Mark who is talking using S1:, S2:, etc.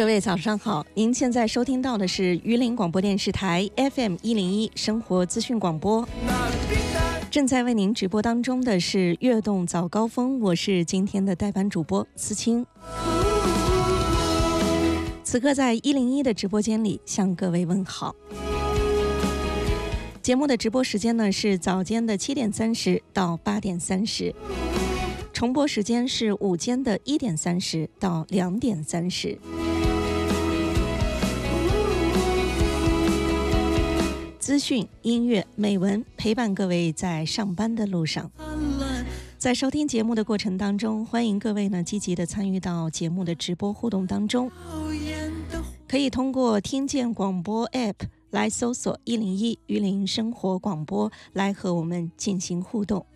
S1: 各位早上好，您现在收听到的是榆林广播电视台 FM101 生活资讯广播，正在为您直播当中的是悦动早高峰，我是今天的代班主播思清。此刻在101的直播间里向各位问好。节目的直播时间呢是早间的7点30到8点30，重播时间是午间的1点30到2点30。资讯、音乐、美文陪伴各位在上班的路上。在收听节目的过程当中，欢迎各位呢积极的参与到节目的直播互动当中，可以通过听见广播 App 来搜索101榆林生活广播来和我们进行互动。